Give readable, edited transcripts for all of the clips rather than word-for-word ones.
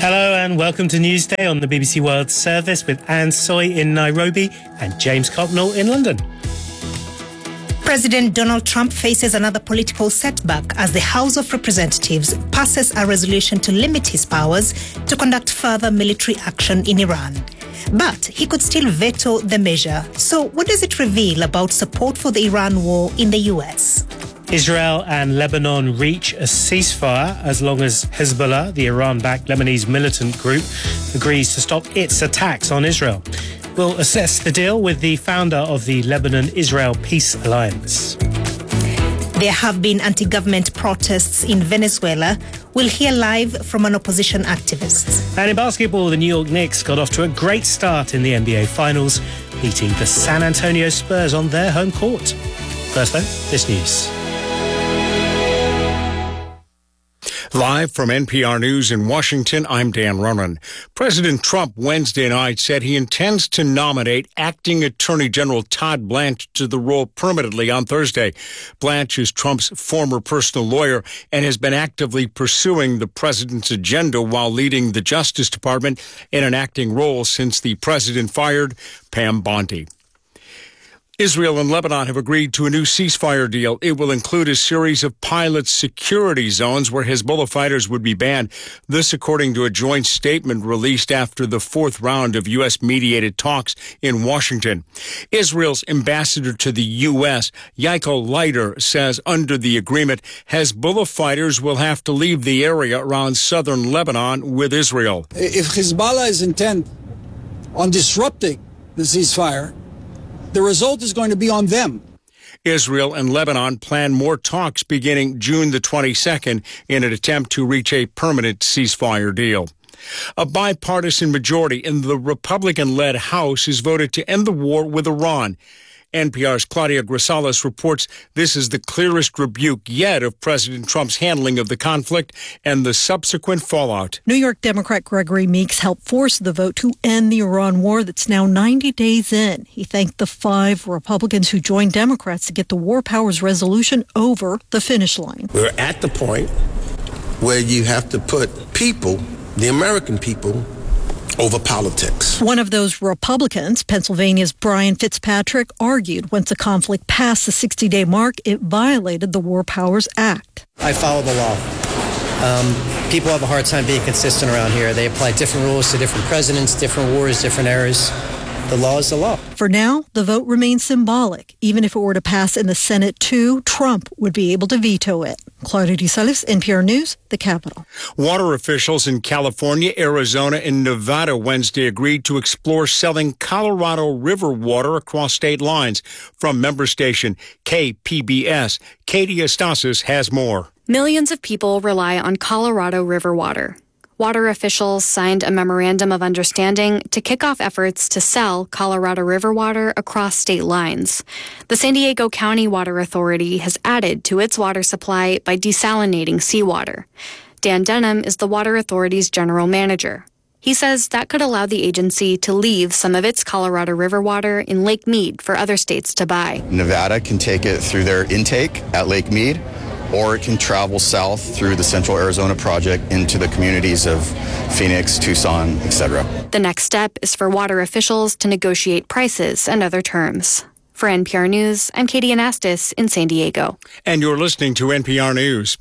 Hello and welcome to Newsday on the BBC World Service with Anne Soy in Nairobi and James Copnall in London. President Donald Trump faces another political setback as the House of Representatives passes a resolution to limit his powers to conduct further military action in Iran. But he could still veto the measure. So what does it reveal about support for the Iran war in the US? Israel and Lebanon reach a ceasefire as long as Hezbollah, the Iran-backed Lebanese militant group, agrees to stop its attacks on Israel. We'll assess the deal with the founder of the Lebanon-Israel Peace Alliance. There have been anti-government protests in Venezuela. We'll hear live from an opposition activist. And in basketball, the New York Knicks got off to a great start in the NBA Finals, beating the San Antonio Spurs on their home court. First, though, this news. Live from NPR News in Washington, I'm Dan Ronan. President Trump Wednesday night said he intends to nominate Acting Attorney General Todd Blanche to the role permanently on Thursday. Blanche is Trump's former personal lawyer and has been actively pursuing the president's agenda while leading the Justice Department in an acting role since the president fired Pam Bondi. Israel and Lebanon have agreed to a new ceasefire deal. It will include a series of pilot security zones where Hezbollah fighters would be banned. This, according to a joint statement released after the fourth round of U.S.-mediated talks in Washington. Israel's ambassador to the U.S., Yaakov Leiter, says under the agreement, Hezbollah fighters will have to leave the area around southern Lebanon with Israel. If Hezbollah is intent on disrupting the ceasefire, the result is going to be on them. Israel and Lebanon plan more talks beginning June the 22nd in an attempt to reach a permanent ceasefire deal. A bipartisan majority in the Republican-led House has voted to end the war with Iran. NPR's Claudia Grisales reports this is the clearest rebuke yet of President Trump's handling of the conflict and the subsequent fallout. New York Democrat Gregory Meeks helped force the vote to end the Iran war that's now 90 days in. He thanked the 5 Republicans who joined Democrats to get the War Powers Resolution over the finish line. We're at the point where you have to put people, the American people, over politics. One of those Republicans, Pennsylvania's Brian Fitzpatrick, argued once the conflict passed the 60-day mark, it violated the War Powers Act. I follow the law. People have a hard time being consistent around here. They apply different rules to different presidents, different wars, different eras. The law is the law. For now, the vote remains symbolic. Even if it were to pass in the Senate too, Trump would be able to veto it. Claudia Grisales, NPR News, the Capitol. Water officials in California, Arizona, and Nevada Wednesday agreed to explore selling Colorado River water across state lines. From member station KPBS, Katie Estasis has more. Millions of people rely on Colorado River water. Water officials signed a memorandum of understanding to kick off efforts to sell Colorado River water across state lines. The San Diego County Water Authority has added to its water supply by desalinating seawater. Dan Denham is the Water Authority's general manager. He says that could allow the agency to leave some of its Colorado River water in Lake Mead for other states to buy. Nevada can take it through their intake at Lake Mead, or it can travel south through the Central Arizona Project into the communities of Phoenix, Tucson, etc. The next step is for water officials to negotiate prices and other terms. For NPR News, I'm Katie Anastas in San Diego. And you're listening to NPR News.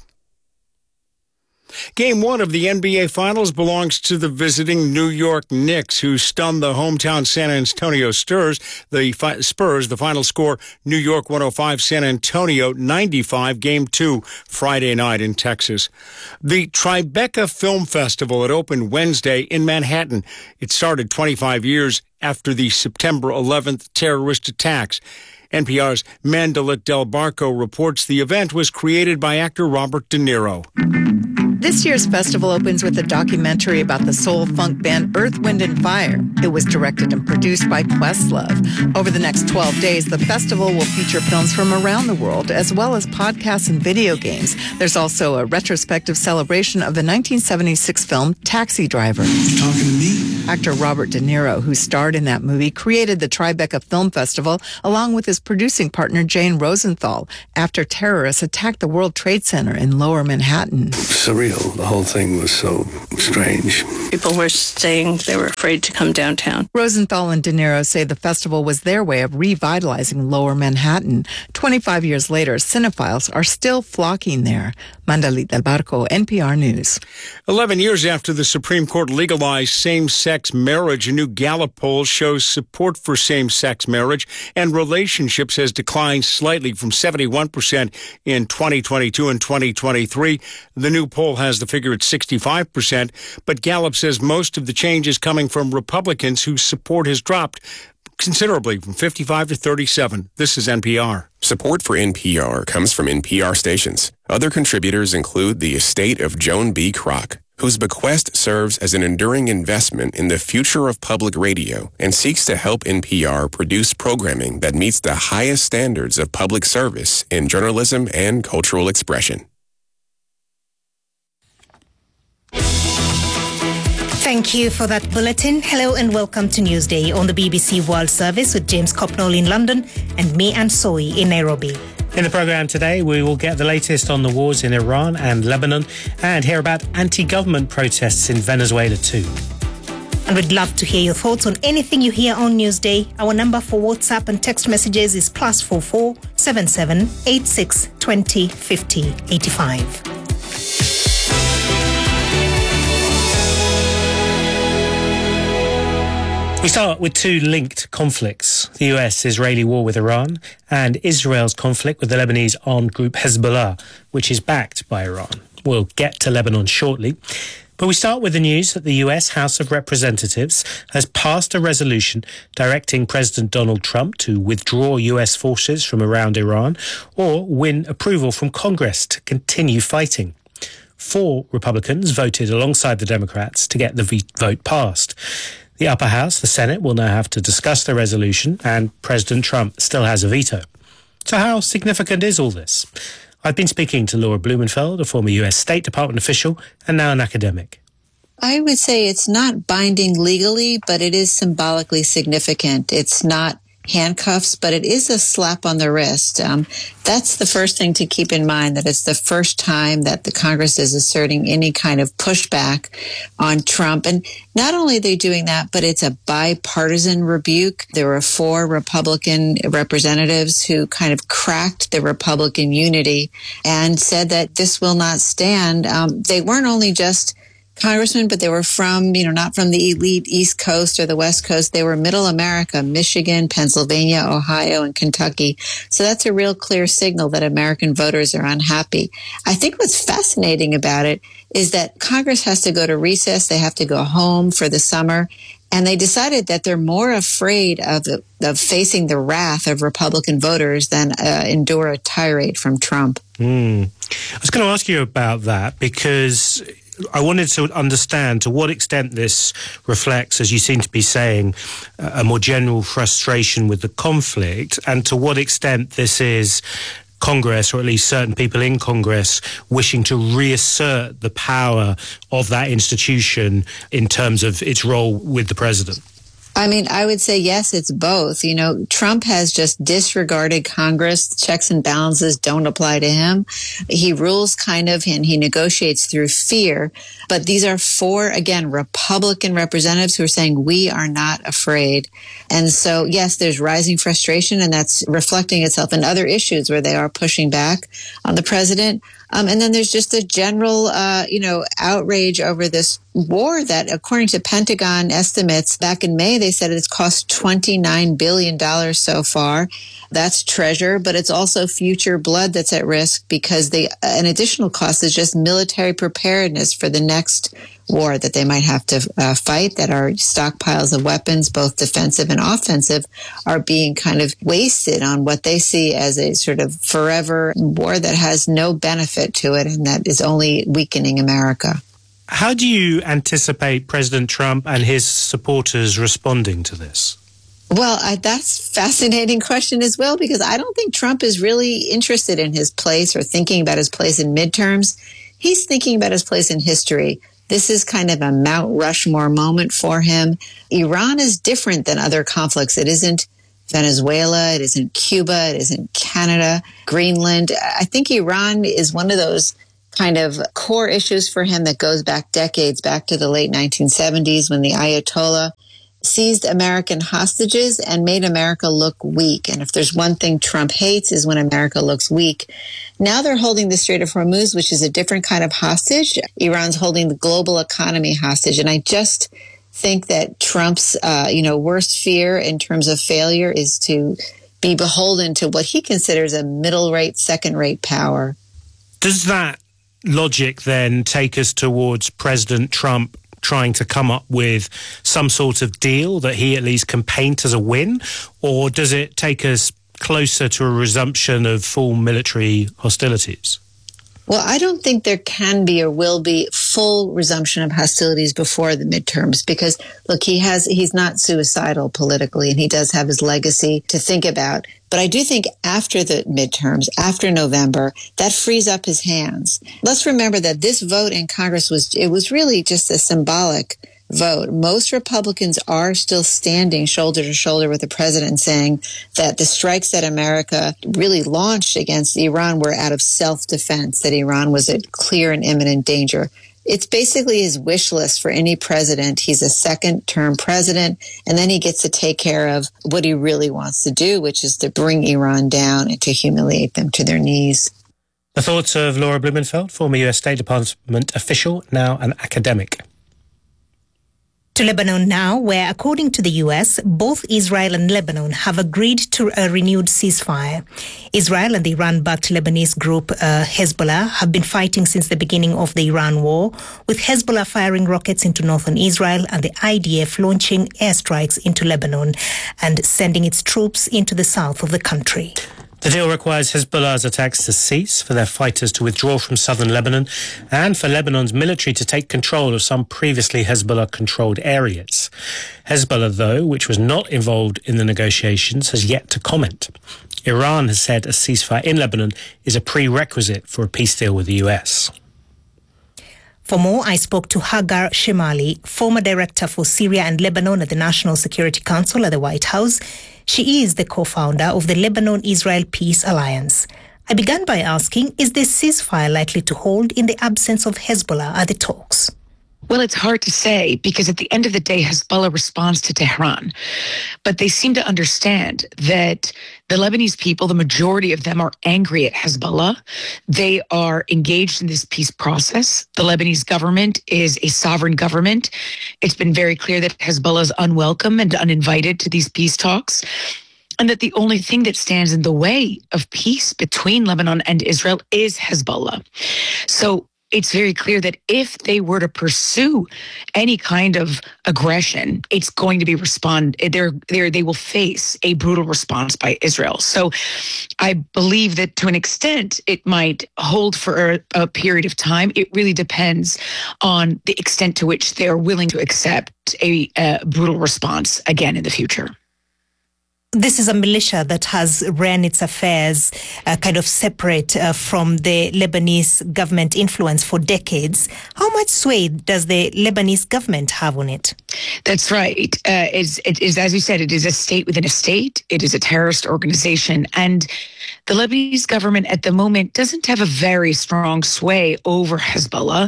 Game 1 of the NBA Finals belongs to the visiting New York Knicks, who stunned the hometown San Antonio Spurs. The final score, New York 105, San Antonio 95, Game 2, Friday night in Texas. The Tribeca Film Festival had opened Wednesday in Manhattan. It started 25 years after the September 11th terrorist attacks. NPR's Mandalit Del Barco reports the event was created by actor Robert De Niro. This year's festival opens with a documentary about the soul funk band Earth, Wind & Fire. It was directed and produced by Questlove. Over the next 12 days, the festival will feature films from around the world, as well as podcasts and video games. There's also a retrospective celebration of the 1976 film Taxi Driver. You talking to me? Actor Robert De Niro, who starred in that movie, created the Tribeca Film Festival along with his producing partner Jane Rosenthal after terrorists attacked the World Trade Center in Lower Manhattan. Surreal. The whole thing was so strange. People were saying they were afraid to come downtown. Rosenthal and De Niro say the festival was their way of revitalizing Lower Manhattan. 25 years later, cinephiles are still flocking there. Mandalit Del Barco, NPR News. 11 years after the Supreme Court legalized same-sex marriage, a new Gallup poll shows support for same-sex marriage and relationships has declined slightly from 71% in 2022 and 2023. The new poll has the figure at 65%, but Gallup says most of the change is coming from Republicans whose support has dropped considerably from 55 to 37. This is NPR. Support for NPR comes from NPR stations. Other contributors include the estate of Joan B. Kroc, whose bequest serves as an enduring investment in the future of public radio and seeks to help NPR produce programming that meets the highest standards of public service in journalism and cultural expression. Thank you for that bulletin. Hello and welcome to Newsday on the BBC World Service with James Copnall in London and me, Anne Soy, in Nairobi. In the programme today, we will get the latest on the wars in Iran and Lebanon and hear about anti-government protests in Venezuela too. And we'd love to hear your thoughts on anything you hear on Newsday. Our number for WhatsApp and text messages is +44 77 86 20 50 85. We start with two linked conflicts, the US-Israeli war with Iran and Israel's conflict with the Lebanese armed group Hezbollah, which is backed by Iran. We'll get to Lebanon shortly. But we start with the news that the US House of Representatives has passed a resolution directing President Donald Trump to withdraw US forces from around Iran or win approval from Congress to continue fighting. 4 Republicans voted alongside the Democrats to get the vote passed. The upper house, the Senate, will now have to discuss the resolution, and President Trump still has a veto. So how significant is all this? I've been speaking to Laura Blumenfeld, a former US State Department official and now an academic. I would say it's not binding legally, but it is symbolically significant. It's not handcuffs, but it is a slap on the wrist. That's the first thing to keep in mind, that it's the first time that the Congress is asserting any kind of pushback on Trump. And not only are they doing that, but it's a bipartisan rebuke. There were 4 Republican representatives who kind of cracked the Republican unity and said that this will not stand. They weren't only just congressmen, but they were from, not from the elite East Coast or the West Coast. They were middle America, Michigan, Pennsylvania, Ohio, and Kentucky. So that's a real clear signal that American voters are unhappy. I think what's fascinating about it is that Congress has to go to recess. They have to go home for the summer. And they decided that they're more afraid of facing the wrath of Republican voters than endure a tirade from Trump. I was going to ask you about that because I wanted to understand to what extent this reflects, as you seem to be saying, a more general frustration with the conflict, and to what extent this is Congress, or at least certain people in Congress, wishing to reassert the power of that institution in terms of its role with the president. I mean, I would say, yes, it's both. Trump has just disregarded Congress. Checks and balances don't apply to him. He rules and he negotiates through fear. But these are 4, again, Republican representatives who are saying, we are not afraid. And so, yes, there's rising frustration, and that's reflecting itself in other issues where they are pushing back on the president. And then there's just a general, outrage over this war that, according to Pentagon estimates back in May, they said it's cost $29 billion so far. That's treasure, but it's also future blood that's at risk because an additional cost is just military preparedness for the next war that they might have to fight, that our stockpiles of weapons, both defensive and offensive, are being kind of wasted on what they see as a sort of forever war that has no benefit to it and that is only weakening America. How do you anticipate President Trump and his supporters responding to this? Well, that's a fascinating question as well, because I don't think Trump is really interested in his place or thinking about his place in midterms. He's thinking about his place in history. This is kind of a Mount Rushmore moment for him. Iran is different than other conflicts. It isn't Venezuela. It isn't Cuba. It isn't Canada, Greenland. I think Iran is one of those kind of core issues for him that goes back decades, back to the late 1970s when the Ayatollah seized American hostages and made America look weak. And if there's one thing Trump hates is when America looks weak. Now they're holding the Strait of Hormuz, which is a different kind of hostage. Iran's holding the global economy hostage. And I just think that Trump's, worst fear in terms of failure is to be beholden to what he considers a middle-rate, second-rate power. Does that logic then take us towards President Trump trying to come up with some sort of deal that he at least can paint as a win? Or does it take us closer to a resumption of full military hostilities? Well, I don't think there can be or will be full resumption of hostilities before the midterms because, look, he's not suicidal politically and he does have his legacy to think about. But I do think after the midterms, after November, that frees up his hands. Let's remember that this vote in Congress was really just a symbolic vote. Most Republicans are still standing shoulder to shoulder with the president saying that the strikes that America really launched against Iran were out of self-defense, that Iran was a clear and imminent danger. It's basically his wish list for any president. He's a second-term president, and then he gets to take care of what he really wants to do, which is to bring Iran down and to humiliate them to their knees. The thoughts of Laura Blumenfeld, former U.S. State Department official, now an academic. To Lebanon now, where, according to the U.S., both Israel and Lebanon have agreed to a renewed ceasefire. Israel and the Iran-backed Lebanese group Hezbollah have been fighting since the beginning of the Iran war, with Hezbollah firing rockets into northern Israel and the IDF launching airstrikes into Lebanon and sending its troops into the south of the country. The deal requires Hezbollah's attacks to cease, for their fighters to withdraw from southern Lebanon, and for Lebanon's military to take control of some previously Hezbollah-controlled areas. Hezbollah, though, which was not involved in the negotiations, has yet to comment. Iran has said a ceasefire in Lebanon is a prerequisite for a peace deal with the US. For more, I spoke to Hagar Shemali, former director for Syria and Lebanon at the National Security Council at the White House. She is the co-founder of the Lebanon-Israel Peace Alliance. I began by asking, is this ceasefire likely to hold in the absence of Hezbollah at the talks? Well, it's hard to say because at the end of the day, Hezbollah responds to Tehran. But they seem to understand that the Lebanese people, the majority of them, are angry at Hezbollah. They are engaged in this peace process. The Lebanese government is a sovereign government. It's been very clear that Hezbollah is unwelcome and uninvited to these peace talks, and that the only thing that stands in the way of peace between Lebanon and Israel is Hezbollah. So it's very clear that if they were to pursue any kind of aggression, it's going to be they will face a brutal response by Israel. So I believe that to an extent it might hold for a period of time. It really depends on the extent to which they're willing to accept a brutal response again in the future. This is a militia that has ran its affairs kind of separate from the Lebanese government influence for decades. How much sway does the Lebanese government have on it? That's right. It is, as you said, it is a state within a state. It is a terrorist organization. And the Lebanese government at the moment doesn't have a very strong sway over Hezbollah.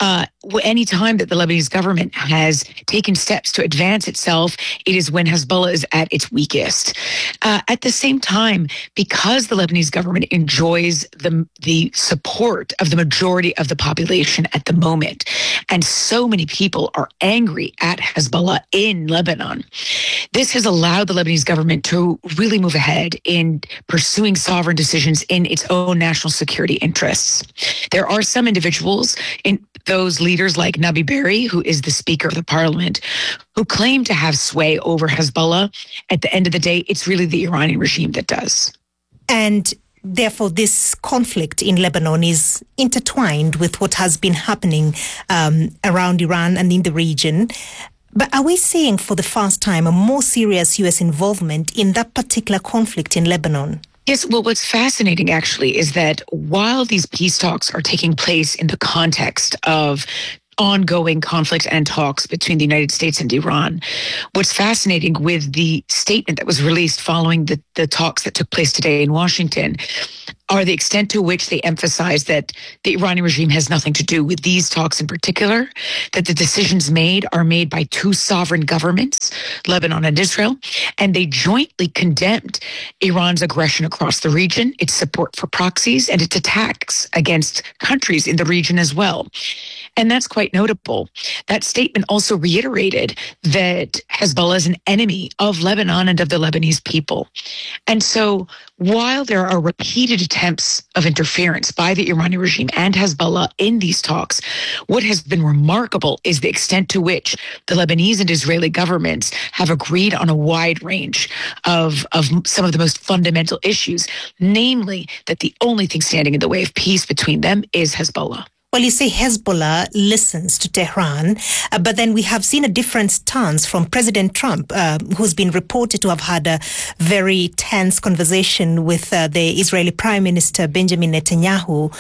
Any time that the Lebanese government has taken steps to advance itself, it is when Hezbollah is at its weakest. At the same time, because the Lebanese government enjoys the support of the majority of the population at the moment, and so many people are angry at Hezbollah in Lebanon, this has allowed the Lebanese government to really move ahead in pursuing sovereign decisions in its own national security interests. There are some individuals, in those leaders like Nabi Berri, who is the Speaker of the Parliament, who claim to have sway over Hezbollah. At the end of the day, it's really the Iranian regime that does. And therefore, this conflict in Lebanon is intertwined with what has been happening around Iran and in the region. But are we seeing for the first time a more serious U.S. involvement in that particular conflict in Lebanon? Yes, well, what's fascinating actually is that while these peace talks are taking place in the context of ongoing conflict and talks between the United States and Iran, what's fascinating with the statement that was released following the talks that took place today in Washington, are the extent to which they emphasize that the Iranian regime has nothing to do with these talks in particular, that the decisions made are made by two sovereign governments, Lebanon and Israel, and they jointly condemned Iran's aggression across the region, its support for proxies, and its attacks against countries in the region as well. And that's quite notable. That statement also reiterated that Hezbollah is an enemy of Lebanon and of the Lebanese people. And so while there are repeated attempts of interference by the Iranian regime and Hezbollah in these talks, what has been remarkable is the extent to which the Lebanese and Israeli governments have agreed on a wide range of some of the most fundamental issues, namely that the only thing standing in the way of peace between them is Hezbollah. Well, you say Hezbollah listens to Tehran, but then we have seen a different stance from President Trump, who's been reported to have had a very tense conversation with the Israeli Prime Minister Benjamin Netanyahu.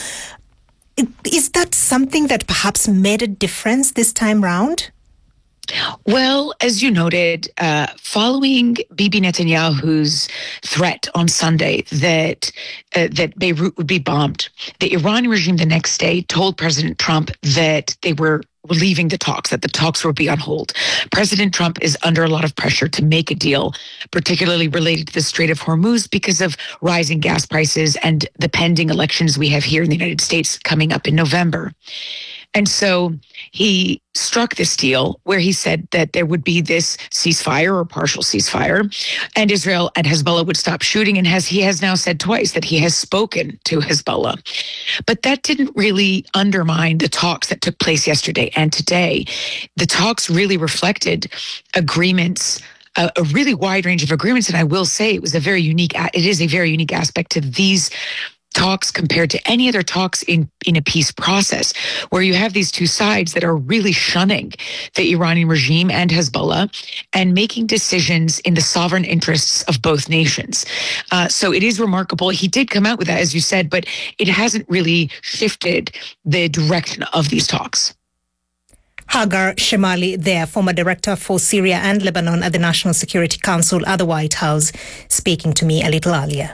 Is that something that perhaps made a difference this time round? Well, as you noted, following Bibi Netanyahu's threat on Sunday that Beirut would be bombed, the Iranian regime the next day told President Trump that they were leaving the talks, that the talks would be on hold. President Trump is under a lot of pressure to make a deal, particularly related to the Strait of Hormuz, because of rising gas prices and the pending elections we have here in the United States coming up in November. And so he struck this deal where he said that there would be this ceasefire or partial ceasefire, and Israel and Hezbollah would stop shooting. And he has now said twice that he has spoken to Hezbollah. But that didn't really undermine the talks that took place yesterday and today. The talks really reflected agreements, a really wide range of agreements. And I will say it is a very unique aspect to these talks compared to any other talks in a peace process, where you have these two sides that are really shunning the Iranian regime and Hezbollah and making decisions in the sovereign interests of both nations. So it is remarkable. He did come out with that, as you said, but it hasn't really shifted the direction of these talks. Hagar Shemali there, former director for Syria and Lebanon at the National Security Council at the White House, speaking to me a little earlier.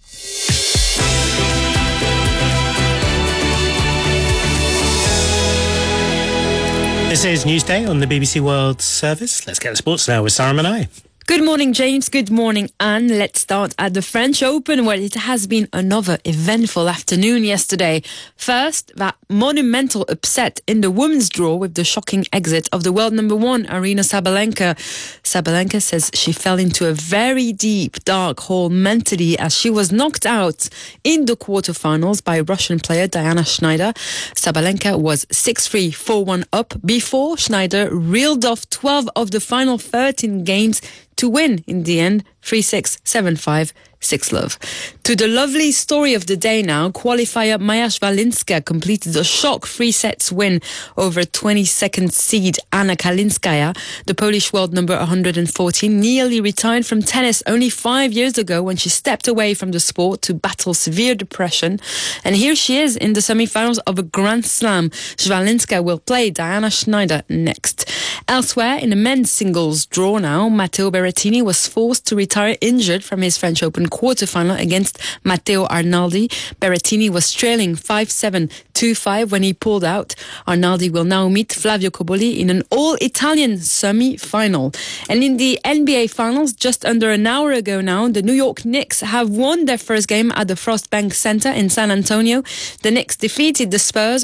This is Newsday on the BBC World Service. Let's get to sports now with Sarah Manai. Good morning, James. Good morning, Anne. Let's start at the French Open, where it has been another eventful afternoon yesterday. First, that monumental upset in the women's draw with the shocking exit of the world number one, Aryna Sabalenka. Sabalenka says she fell into a very deep, dark hole mentally as she was knocked out in the quarterfinals by Russian player Diana Schneider. Sabalenka was 6-3, 4-1 up before Schneider reeled off 12 of the final 13 games to win in the end, 3-6, 7-5, 6-love. To the lovely story of the day now, qualifier Maja Swialinska completed a shock 3-sets win over 22nd seed Anna Kalinskaya. The Polish world number 114 nearly retired from tennis only 5 years ago when she stepped away from the sport to battle severe depression. And here she is in the semi-finals of a Grand Slam. Swialinska will play Diana Schneider next. Elsewhere, in the men's singles draw now, Matteo Berrettini was forced to retire injured from his French Open quarterfinal against Matteo Arnaldi. Berrettini was trailing 5-7, 2-5 when he pulled out. Arnaldi will now meet Flavio Cobolli in an all-Italian semi-final. And in the NBA Finals, just under an hour ago now, the New York Knicks have won their first game at the Frostbank Center in San Antonio. The Knicks defeated the Spurs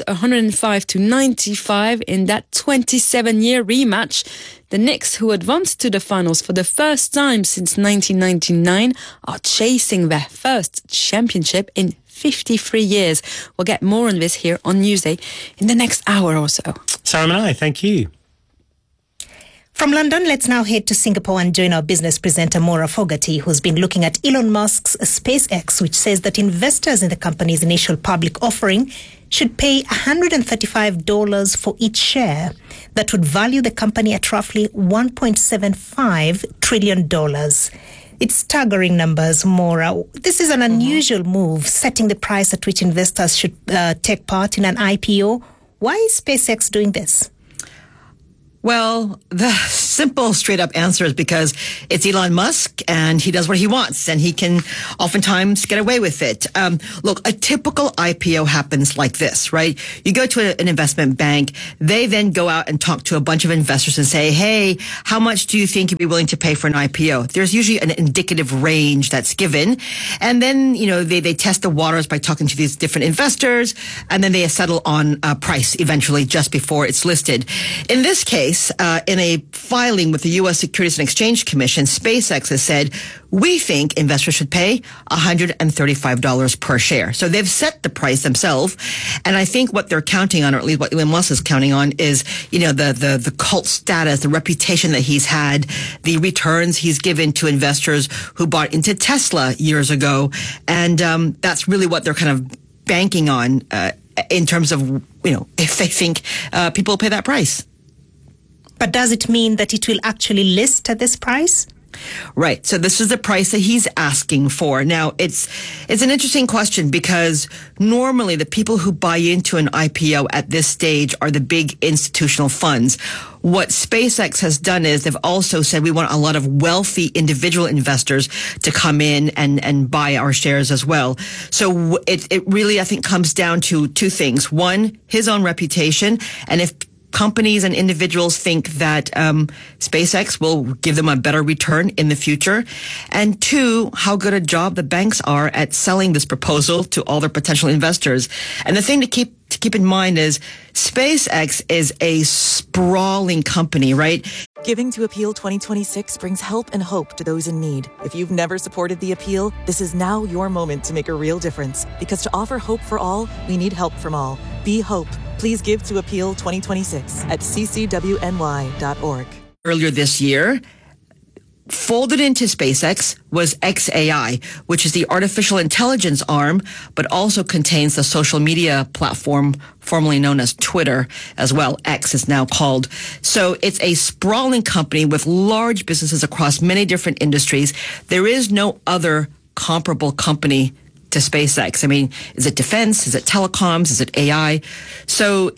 105-95 in that 27-year rematch. The Knicks, who advanced to the finals for the first time since 1999, are chasing their first championship in 53 years. We'll get more on this here on Newsday in the next hour or so. Sarah Manai, thank you. From London, let's now head to Singapore and join our business presenter Maura Fogarty, who's been looking at Elon Musk's SpaceX, which says that investors in the company's initial public offering should pay $135 for each share. That would value the company at roughly $1.75 trillion. It's staggering numbers, Maura. This is an unusual move, setting the price at which investors should take part in an IPO. Why is SpaceX doing this? Well, the simple, straight-up answer is because it's Elon Musk and he does what he wants and he can oftentimes get away with it. Look, a typical IPO happens like this, right? You go to an investment bank, they then go out and talk to a bunch of investors and say, hey, how much do you think you'd be willing to pay for an IPO? There's usually an indicative range that's given. And then, they test the waters by talking to these different investors and then they settle on a price eventually just before it's listed. In this case, in a filing with the U.S. Securities and Exchange Commission, SpaceX has said, we think investors should pay $135 per share. So they've set the price themselves. And I think what they're counting on, or at least what Elon Musk is counting on, is, the cult status, the reputation that he's had, the returns he's given to investors who bought into Tesla years ago. And that's really what they're kind of banking on in terms of, if they think people will pay that price. But does it mean that it will actually list at this price? Right. So this is the price that he's asking for. Now, it's an interesting question because normally the people who buy into an IPO at this stage are the big institutional funds. What SpaceX has done is they've also said we want a lot of wealthy individual investors to come in and buy our shares as well. So it really, I think, comes down to two things. One, his own reputation, and if companies and individuals think that SpaceX will give them a better return in the future. And two, how good a job the banks are at selling this proposal to all their potential investors. And the thing to keep in mind is SpaceX is a sprawling company, right? Giving to Appeal 2026 brings help and hope to those in need. If you've never supported the Appeal, this is now your moment to make a real difference. Because to offer hope for all, we need help from all. Be hope. Please give to Appeal 2026 at ccwny.org. Earlier this year, folded into SpaceX was xAI, which is the artificial intelligence arm, but also contains the social media platform formerly known as Twitter as well. X is now called. So it's a sprawling company with large businesses across many different industries. There is no other comparable company to SpaceX. I mean, is it defense? Is it telecoms? Is it AI? So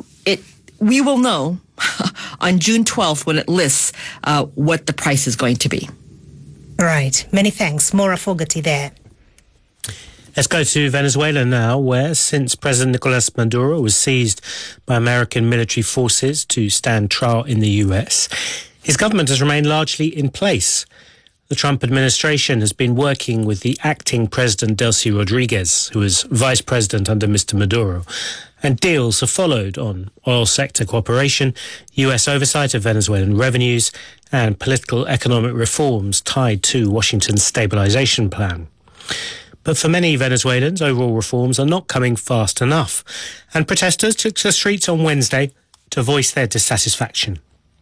we will know on June 12th when it lists what the price is going to be. Right. Many thanks. Maura Fogarty there. Let's go to Venezuela now, where since President Nicolas Maduro was seized by American military forces to stand trial in the US, his government has remained largely in place. The Trump administration has been working with the acting president, Delcy Rodriguez, who was vice president under Mr. Maduro, and deals have followed on oil sector cooperation, US oversight of Venezuelan revenues, and political economic reforms tied to Washington's stabilization plan. But for many Venezuelans, overall reforms are not coming fast enough, and protesters took to the streets on Wednesday to voice their dissatisfaction.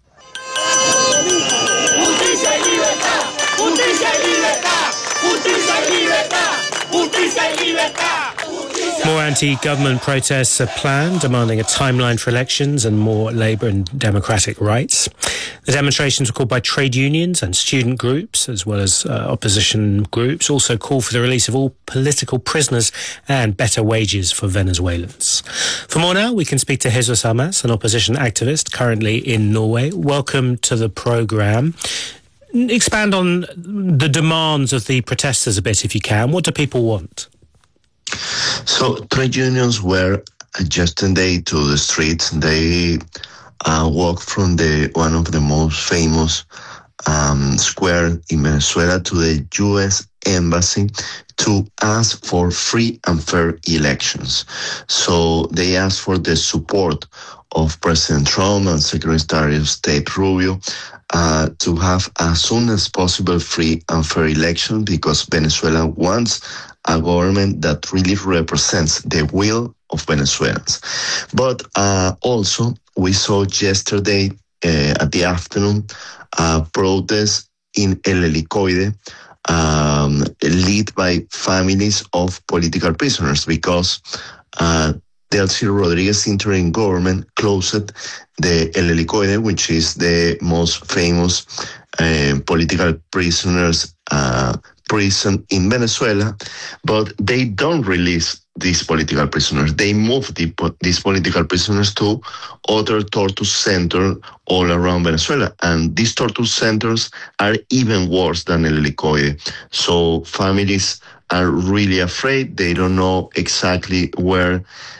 More anti-government protests are planned, demanding a timeline for elections and more labour and democratic rights. The demonstrations were called by trade unions and student groups, as well as opposition groups, also call for the release of all political prisoners and better wages for Venezuelans. For more now, we can speak to Jesus Almas, an opposition activist currently in Norway. Welcome to the programme. Expand on the demands of the protesters a bit, if you can. What do people want? So trade unions were yesterday to the streets. They walked from one of the most famous square in Venezuela to the U.S. Embassy to ask for free and fair elections. So they asked for the support of President Trump and Secretary of State Rubio to have as soon as possible free and fair elections, because Venezuela wants a government that really represents the will of Venezuelans. But also, we saw yesterday at the afternoon protests in El Helicoide, led by families of political prisoners, because Delcy Rodriguez interim government closed the El Helicoide, which is the most famous political prisoners prison in Venezuela, but they don't release these political prisoners. They moved these political prisoners to other torture centers all around Venezuela. And these torture centers are even worse than El Helicoide. So families are really afraid. They don't know exactly where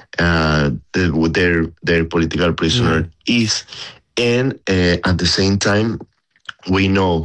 their political prisoner is. And at the same time, we know